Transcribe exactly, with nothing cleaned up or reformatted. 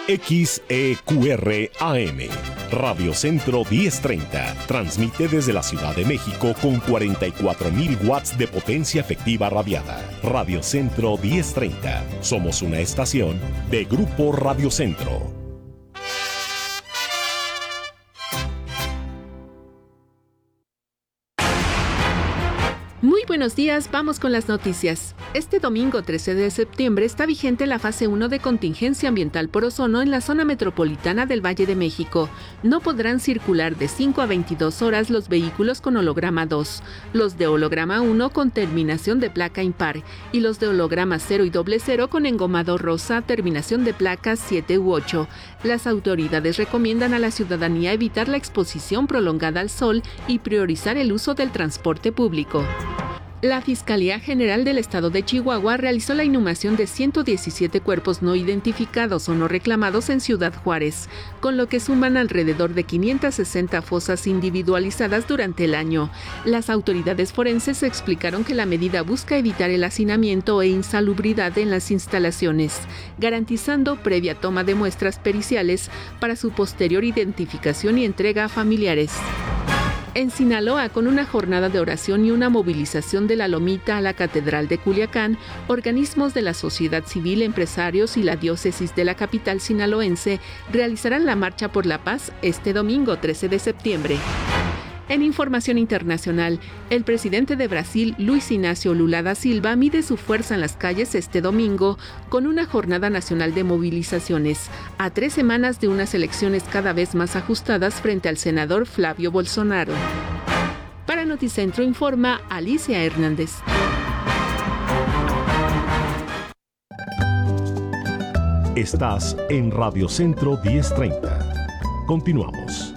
X E Q R A M, Radio Centro diez treinta, transmite desde la Ciudad de México con cuarenta y cuatro mil watts de potencia efectiva radiada. Radio Centro diez treinta, somos una estación de Grupo Radio Centro. Muy buenos días, vamos con las noticias. Este domingo trece de septiembre está vigente la fase uno de contingencia ambiental por ozono en la zona metropolitana del Valle de México. No podrán circular de cinco a veintidós horas los vehículos con holograma dos, los de holograma uno con terminación de placa impar y los de holograma cero y doble cero con engomado rosa, terminación de placas siete u ocho. Las autoridades recomiendan a la ciudadanía evitar la exposición prolongada al sol y priorizar el uso del transporte público. La Fiscalía General del Estado de Chihuahua realizó la inhumación de ciento diecisiete cuerpos no identificados o no reclamados en Ciudad Juárez, con lo que suman alrededor de quinientas sesenta fosas individualizadas durante el año. Las autoridades forenses explicaron que la medida busca evitar el hacinamiento e insalubridad en las instalaciones, garantizando previa toma de muestras periciales para su posterior identificación y entrega a familiares. En Sinaloa, con una jornada de oración y una movilización de la Lomita a la Catedral de Culiacán, organismos de la sociedad civil, empresarios y la diócesis de la capital sinaloense realizarán la Marcha por la Paz este domingo trece de septiembre. En información internacional, el presidente de Brasil, Luis Inácio Lula da Silva, mide su fuerza en las calles este domingo con una jornada nacional de movilizaciones, a tres semanas de unas elecciones cada vez más ajustadas frente al senador Flavio Bolsonaro. Para Noticentro informa Alicia Hernández. Estás en Radio Centro diez treinta. Continuamos.